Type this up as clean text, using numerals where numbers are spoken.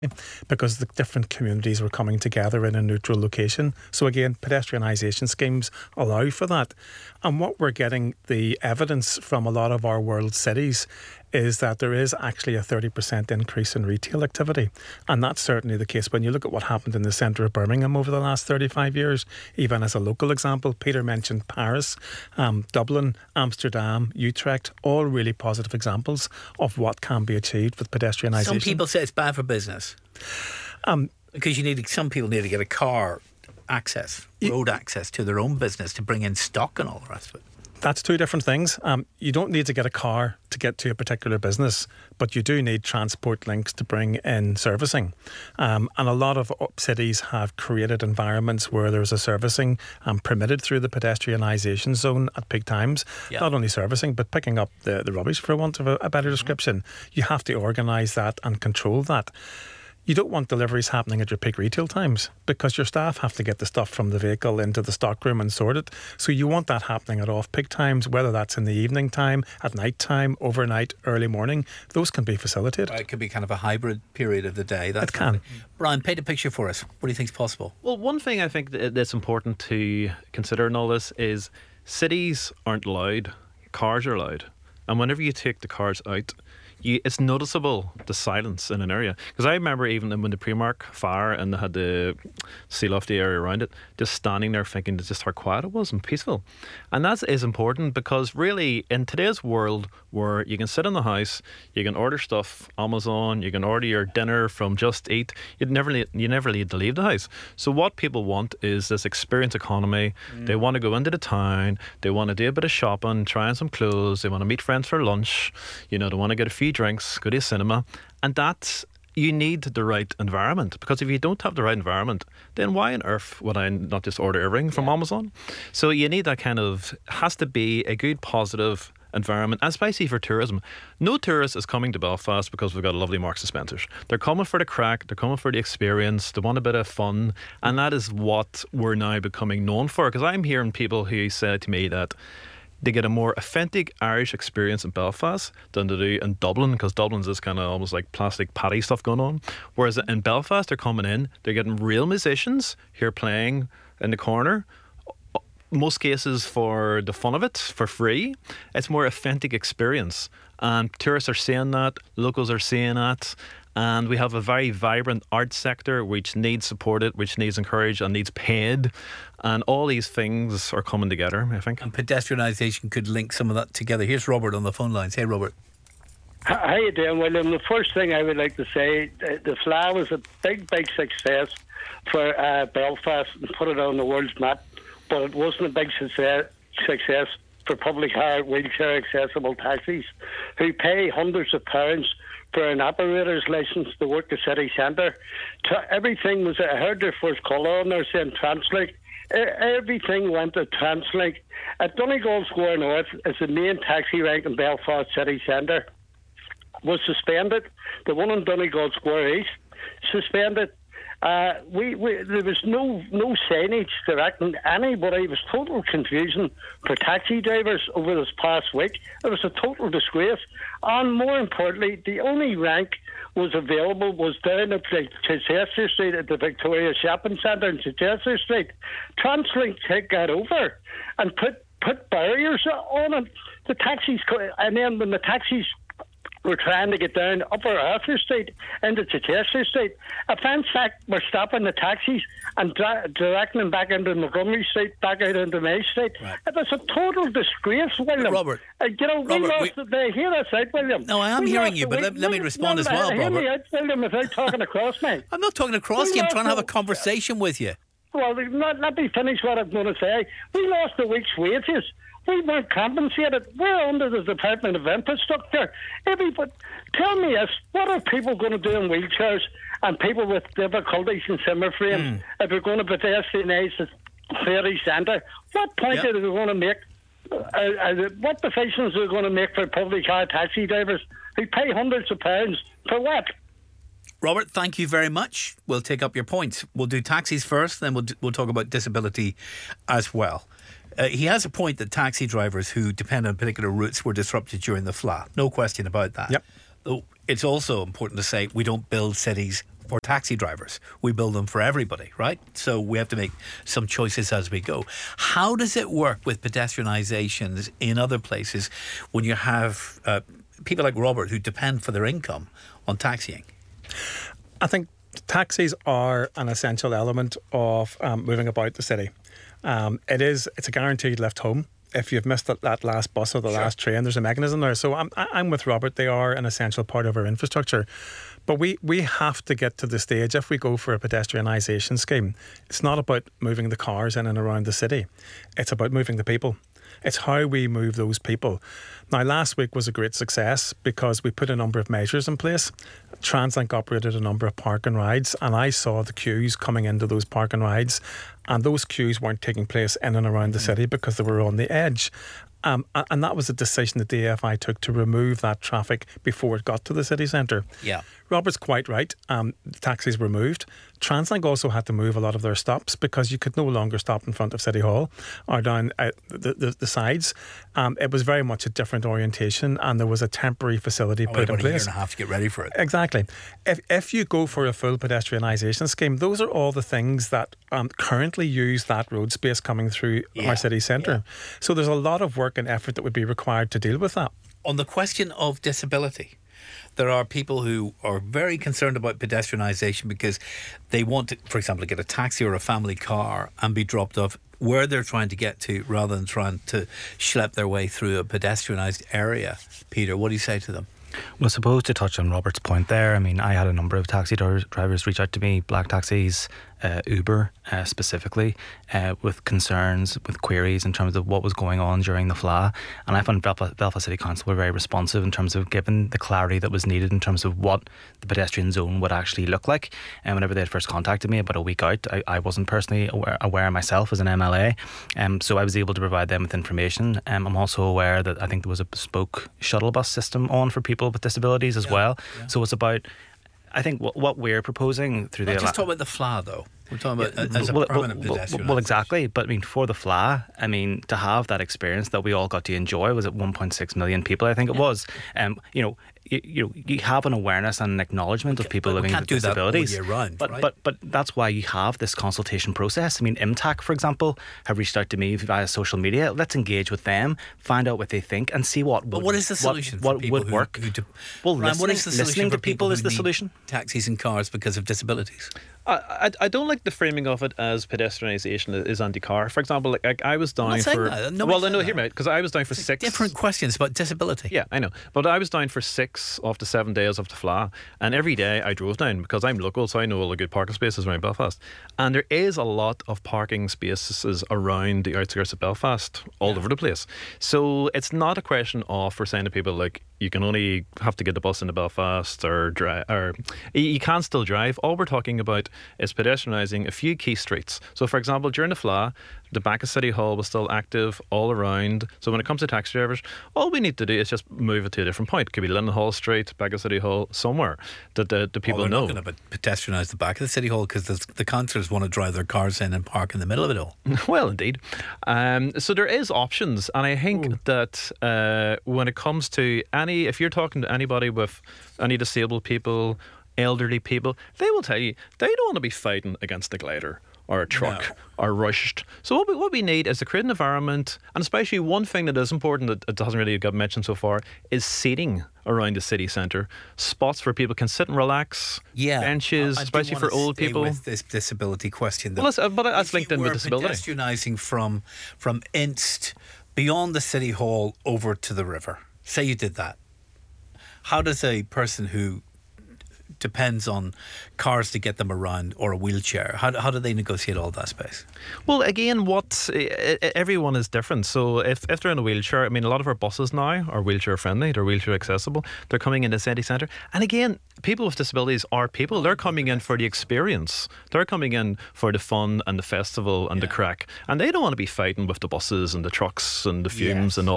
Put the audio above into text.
because the different communities were coming together in a neutral location. So again, pedestrianisation schemes allow for that. And what we're getting the evidence from a lot of our world cities is that there is actually a 30% increase in retail activity. And that's certainly the case when you look at what happened in the centre of Birmingham over the last 35 years. Even as a local example, Peter mentioned Paris, Dublin, Amsterdam, Utrecht, all really positive examples of what can be achieved with pedestrianisation. Some people say it's bad for business. Because some people need to get a car access, road access to their own business to bring in stock and all the rest of it. That's two different things. You don't need to get a car to get to a particular business, but you do need transport links to bring in servicing. And a lot of cities have created environments where there's a servicing permitted through the pedestrianisation zone at peak times. Yep. Not only servicing, but picking up the rubbish, for want of a better description. You have to organise that and control that. You don't want deliveries happening at your peak retail times because your staff have to get the stuff from the vehicle into the stockroom and sort it. So you want that happening at off-peak times, whether that's in the evening time, at night time, overnight, early morning. Those can be facilitated. It could be kind of a hybrid period of the day. It can. Brian, paint a picture for us. What do you think is possible? Well, one thing I think that's important to consider in all this is cities aren't loud, cars are loud. And whenever you take the cars out, it's noticeable, the silence in an area. Because I remember even when the Primark fire and they had to seal off the area around it, just standing there thinking just how quiet it was and peaceful. And that is important because really in today's world where you can sit in the house, you can order stuff, Amazon, you can order your dinner from Just Eat, you never need to leave the house. So what people want is this experience economy. They want to go into the town, they want to do a bit of shopping, try on some clothes, they want to meet friends for lunch, they want to get a few drinks, go to a cinema, and that's you need the right environment, because if you don't have the right environment, then why on earth would I not just order everything from Amazon? So you need that has to be a good positive environment, and especially for tourism. No tourist is coming to Belfast because we've got a lovely Marks and Spencer's. They're coming for the crack, they're coming for the experience, they want a bit of fun, and that is what we're now becoming known for. Because I'm hearing people who say to me that they get a more authentic Irish experience in Belfast than they do in Dublin, because Dublin's this kind of almost like plastic patty stuff going on. Whereas in Belfast, they're coming in, they're getting real musicians who are playing in the corner, most cases for the fun of it, for free. It's more authentic experience. And tourists are seeing that, locals are seeing that. And we have a very vibrant art sector which needs supported, which needs encouraged and needs paid. And all these things are coming together, I think. And pedestrianisation could link some of that together. Here's Robert on the phone lines. Hey, Robert. How you doing, William? The first thing I would like to say, the FLA was a big success for Belfast and put it on the world's map, but it wasn't a big success for public hire wheelchair accessible taxis who pay hundreds of pounds for an operator's licence to work the city centre. Everything was, I heard their first colour on there saying Translink. Everything went to Translink. At Donegal Square North, as the main taxi rank in Belfast city centre, was suspended. The one in Donegal Square East, suspended. There was no signage directing anybody. It was total confusion for taxi drivers over this past week. It was a total disgrace. And more importantly, the only rank was available was down at the Chichester Street at the Victoria Shopping Centre in Chichester Street. Translink take that over and put barriers on it. The taxis, and then when the taxis were trying to get down Upper Arthur Street into Chichester Street, a fence fact were stopping the taxis and directing them back into Montgomery Street, back out into May Street. Right. It was a total disgrace, William. Robert, we lost the day. Hear us out, William. No, I am hearing you, but let me respond as well, Robert. Hear me out, William, without talking across me. I'm not talking across you. I'm trying to have a conversation with you. Well, let me finish what I'm going to say. We lost a week's wages. We weren't compensated. We're under the Department of Infrastructure. Tell me this, what are people going to do in wheelchairs and people with difficulties in Zimmer frames if we're going to pedestrianise the ferry centre? What point are they going to make? What decisions are they going to make for public car taxi drivers who pay hundreds of pounds for what? Robert, thank you very much. We'll take up your points. We'll do taxis first, then we'll talk about disability as well. He has a point that taxi drivers who depend on particular routes were disrupted during the FLA. No question about that. Yep. Though it's also important to say we don't build cities for taxi drivers. We build them for everybody, right? So we have to make some choices as we go. How does it work with pedestrianisations in other places when you have people like Robert who depend for their income on taxiing? I think taxis are an essential element of moving about the city. It's a guaranteed lift home. If you've missed that last bus or the last train, there's a mechanism there. So I'm with Robert. They are an essential part of our infrastructure. But we have to get to the stage, if we go for a pedestrianisation scheme, it's not about moving the cars in and around the city. It's about moving the people. It's how we move those people. Now, last week was a great success because we put a number of measures in place. TransLink operated a number of park and rides, and I saw the queues coming into those park and rides, and those queues weren't taking place in and around the city because they were on the edge. And that was a decision that the AFI took to remove that traffic before it got to the city centre. Yeah. Robert's quite right. The taxis were moved. TransLink also had to move a lot of their stops because you could no longer stop in front of City Hall or down the sides. It was very much a different orientation, and there was a temporary facility put in place. A year and a half to get ready for it. Exactly. If you go for a full pedestrianisation scheme, those are all the things that currently use that road space coming through our city centre. So there's a lot of work and effort that would be required to deal with that. On the question of disability, there are people who are very concerned about pedestrianisation because they want to, for example, get a taxi or a family car and be dropped off where they're trying to get to rather than trying to schlep their way through a pedestrianised area. Peter, what do you say to them? Well, I suppose to touch on Robert's point there, I mean, I had a number of taxi drivers reach out to me, black taxis, Uber specifically, with concerns, with queries in terms of what was going on during the FLA. And I found Belfast City Council were very responsive in terms of giving the clarity that was needed in terms of what the pedestrian zone would actually look like. And whenever they had first contacted me about a week out, I wasn't personally aware myself as an MLA. So I was able to provide them with information. I'm also aware that I think there was a bespoke shuttle bus system on for people with disabilities as well. Yeah. So it's about, I think what we're proposing through the... Just talk about the FLA though. We're talking about as a permanent pedestrian. Well, exactly. But I mean, for the FLA, I mean, to have that experience that we all got to enjoy, was it 1.6 million people? I think it was. You have an awareness and an acknowledgement of people living with disabilities. That all year round, but that's why you have this consultation process. I mean, IMTAC, for example, have reached out to me via social media. Let's engage with them, find out what they think, and see what. But what is the solution? What would work? Listening to people is the solution. Taxis and cars because of disabilities. I don't like the framing of it as pedestrianisation is anti-car. For example, like I was down for... Hear me out, because I was down for 6... Different questions about disability. Yeah, I know. But I was down for 6 of the 7 days of the FLA, and every day I drove down because I'm local, so I know all the good parking spaces around Belfast. And there is a lot of parking spaces around the outskirts of Belfast, all over the place. So it's not a question of we're saying to people, like, you can only have to get the bus into Belfast or drive, or you can still drive. All we're talking about is pedestrianising a few key streets. So, for example, during the FLA, the back of City Hall was still active all around. So when it comes to taxi drivers, all we need to do is just move it to a different point. It could be Linden Street, back of City Hall, somewhere that the people know. We're not going to pedestrianise the back of the City Hall because the councillors want to drive their cars in and park in the middle of it all. Well, indeed. So there is options, and I think that when it comes to if you're talking to anybody with any disabled people, elderly people, they will tell you they don't want to be fighting against a glider or a truck or rushed. So what we need is to create an environment, and especially one thing that is important that it hasn't really got mentioned so far is seating around the city centre, spots where people can sit and relax, benches, especially for old people. With this disability question, but that's linked in with disability. Pedestrianising from Inst beyond the City Hall over to the river. Say you did that. How does a person who depends on cars to get them around or a wheelchair, how do they negotiate all that space? Well, again, everyone is different. So if they're in a wheelchair, I mean, a lot of our buses now are wheelchair friendly, they're wheelchair accessible, they're coming into the city centre. And again, people with disabilities are people. They're coming in for the experience, they're coming in for the fun and the festival and the crack, and they don't want to be fighting with the buses and the trucks and the fumes and all